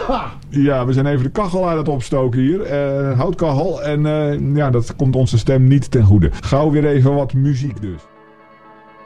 Ja, we zijn even de kachel aan het opstoken hier. Houtkachel. En ja, dat komt onze stem niet ten goede. Gauw weer even wat muziek dus.